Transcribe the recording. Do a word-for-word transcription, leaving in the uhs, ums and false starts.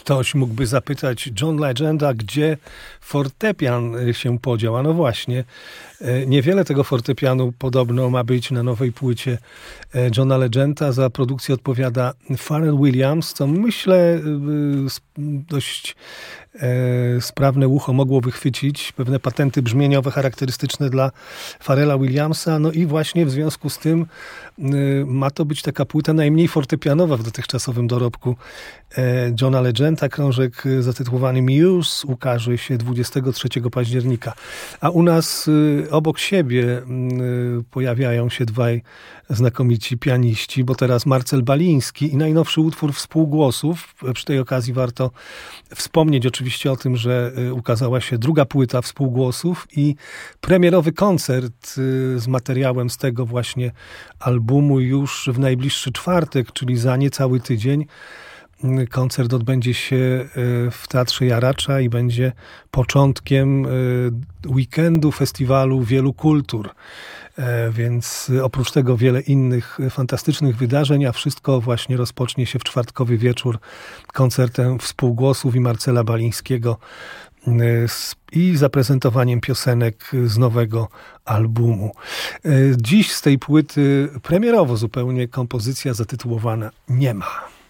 Ktoś mógłby zapytać John Legenda, gdzie fortepian się podział. A no właśnie, niewiele tego fortepianu podobno ma być na nowej płycie Johna Legenda. Za produkcję odpowiada Pharrell Williams, co myślę dość sprawne ucho mogło wychwycić pewne patenty brzmieniowe charakterystyczne dla Pharrella Williamsa. No i właśnie w związku z tym ma to być taka płyta najmniej fortepianowa w dotychczasowym dorobku Johna Legenda. Krążek zatytułowany Muse ukaże się dwudziestego trzeciego października. A u nas obok siebie pojawiają się dwaj znakomici pianiści, bo teraz Marcel Baliński i najnowszy utwór Współgłosów. Przy tej okazji warto wspomnieć oczywiście o tym, że ukazała się druga płyta Współgłosów i premierowy koncert z materiałem z tego właśnie albumu już w najbliższy czwartek, czyli za niecały tydzień. Koncert odbędzie się w Teatrze Jaracza i będzie początkiem weekendu festiwalu wielu kultur. Więc oprócz tego wiele innych fantastycznych wydarzeń, a wszystko właśnie rozpocznie się w czwartkowy wieczór koncertem Współgłosów i Marcela Balińskiego i zaprezentowaniem piosenek z nowego albumu. Dziś z tej płyty premierowo zupełnie kompozycja zatytułowana Nie ma.